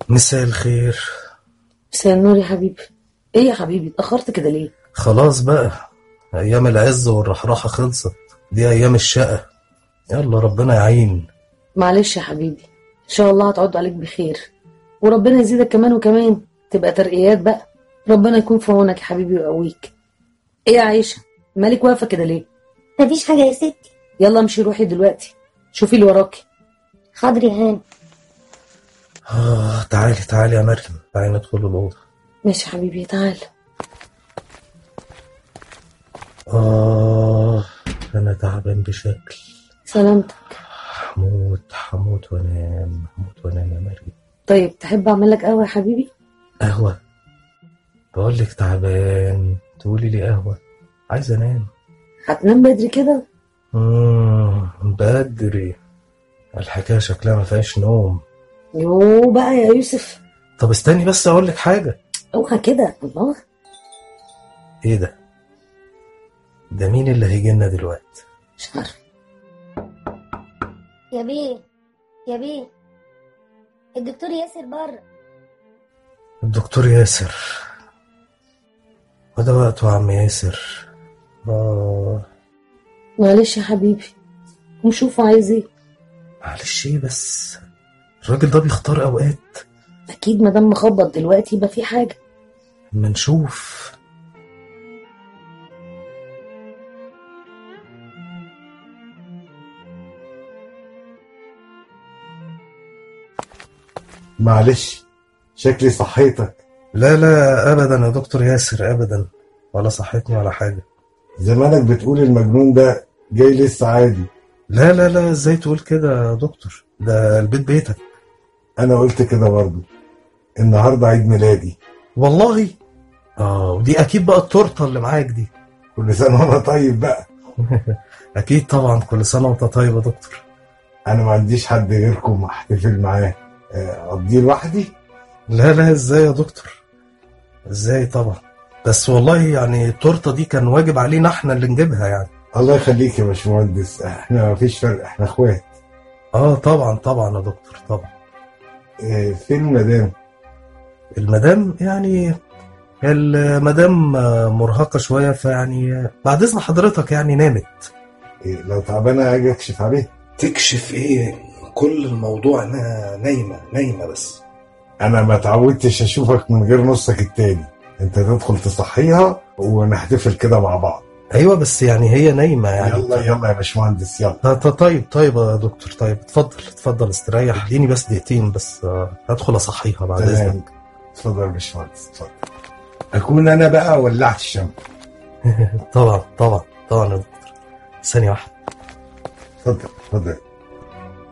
مساء الخير. مساء النور يا حبيبي. ايه يا حبيبي اتأخرت كده ليه؟ خلاص بقى، ايام العز والرحراحة خلصت، دي ايام الشقة. يلا ربنا يعين. معلش يا حبيبي، ان شاء الله هتعود عليك بخير، وربنا يزيدك كمان وكمان، تبقى ترقيات بقى. ربنا يكون في عونك يا حبيبي ويقويك. ايه يا عيشة، مالك واقفة كده ليه؟ مفيش حاجة يا ستي. يلا امشي روحي دلوقتي، شوفي اللي وراكي. حاضر يا هاني. تعالي تعالي يا مريم، تعالي ندخل الأوضة. ماشي يا حبيبي تعال. أنا تعبان بشكل. سلامتك. هموت وانام، هموت وانام يا مريم. طيب تحب اعمل لك قهوة يا حبيبي؟ قهوة؟ بقول لك تعبان تقولي لي قهوة؟ عايز انام. هتنام بدري كده؟ بدري؟ الحكاية شكلها ما فيهاش نوم. يو بقى يا يوسف. طب استني بس اقول لك حاجة. اوعى كده الله. ايه ده مين اللي هيجي لنا دلوقتي؟ مش عارف. يا بيه الدكتور ياسر بره. الدكتور ياسر؟ وده وقته يا عم ياسر. معلش يا حبيبي، قوم شوف عايز ايه. معلش ايه بس؟ الراجل ده بيختار اوقات. اكيد مادام مخبط دلوقتي يبقى في حاجه. اما نشوف. معلش شكلي صحيتك. لا لا ابدا يا دكتور ياسر، ابدا، ولا صحتني ولا حاجه. زمانك بتقول المجنون ده جاي لسه عادي. لا لا لا، ازاي تقول كده يا دكتور؟ ده البيت بيتك. انا قلت كده برضه. النهارده عيد ميلادي. والله؟ ودي اكيد بقى التورته اللي معاك دي. كل سنه وانا طيب بقى. اكيد طبعا، كل سنه وانت طيب يا دكتور. انا ما عنديش حد غيركم احتفل معاه، اقضيه لوحدي. لا لا، ازاي يا دكتور؟ ازاي؟ طبعا، بس والله يعني التورته دي كان واجب علينا احنا اللي نجيبها يعني. الله يخليك يا باشمهندس، احنا ما فيش فرق، احنا اخوات. طبعا طبعا يا دكتور طبعا. فين المدام؟ المدام يعني المدام مرهقه شويه، فيعني بعد اذن حضرتك يعني نامت. لو تعبانه اجي اكشف عليها. تكشف ايه؟ كل الموضوع انها نايمه بس. انا ما تعودتش اشوفك من غير نصك التاني. انت تدخل تصحيها ونحتفل كده مع بعض. ايوه بس يعني هي نايمه يعني. يلا يا باشمهندس يلا. طيب يا دكتور، طيب اتفضل استريح، اديني بس دقيقتين بس هدخل اصحيها بعد اذنك. اتفضل يا باشمهندس اتفضل. اكون انا بقى ولعت الشمع. طبعا يا دكتور، ثانيه واحده. اتفضل.